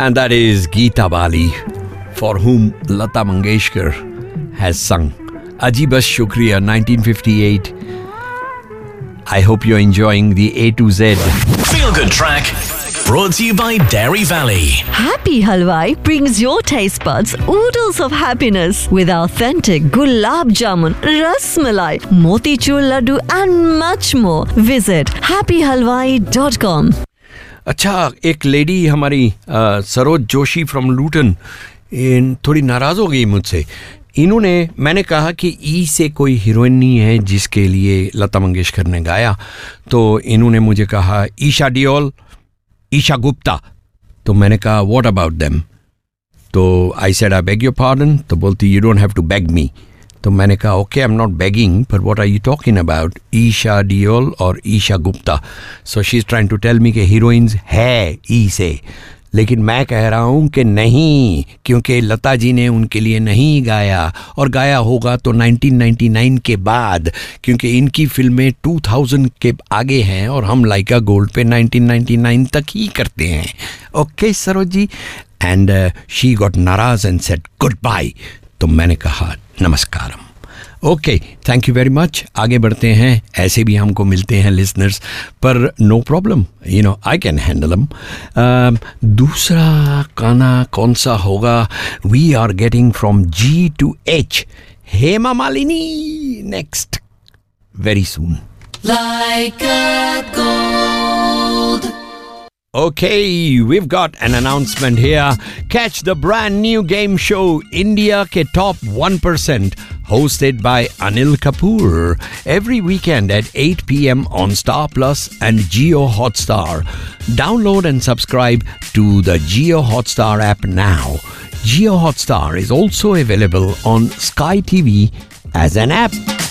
And that is Geeta Bali, for whom Lata Mangeshkar has sung Aji Bas Shukriya 1958. I hope you're enjoying the A to Z. Feel Good Track, brought to you by Dairy Valley. Happy Halwai brings your taste buds oodles of happiness with authentic gulab jamun, ras malai, motichur laddu and much more. Visit happyhalwai.com. अच्छा, एक lady हमारी Saroj Joshi from Lutan थोड़ी नाराज़ हो गई मुझसे. मैंने कहा कि ई से कोई हीरोइन नहीं है जिसके लिए लता मंगेशकर ने गाया, तो इन्होंने मुझे कहा ईशा डियोल, ईशा गुप्ता. तो मैंने कहा व्हाट अबाउट देम. तो I said I beg your pardon. तो बोलती you don't have to beg मी. तो मैंने कहा okay, I am not begging, but what are you talking about, Isha Deol और Isha Gupta. So she is trying to tell me कि heroines है ई से, लेकिन मैं कह रहा हूँ कि नहीं, क्योंकि लता जी ने उनके लिए नहीं गाया, और गाया होगा तो 1999 के बाद, क्योंकि इनकी फिल्में 2000 के आगे हैं और हम लाइका गोल्ड पे 1999 तक ही करते हैं. Okay Saroj ji. And she got नाराज एंड सेड गुड बाय. तो मैंने कहा नमस्कारम. Okay, thank you very much. आगे बढ़ते हैं. ऐसे भी हमको मिलते हैं लिसनर्स, पर no problem, you know I can handle them. दूसरा गाना कौन सा होगा? We are getting from ji to H. Hema Malini next, very soon. Like a gold. Okay, we've got an announcement here. Catch the brand new game show India ke Top 1%, hosted by Anil Kapoor, every weekend at 8 p.m. on Star Plus and Jio Hotstar. Download and subscribe to the Jio Hotstar app now. Jio Hotstar is also available on Sky TV as an app.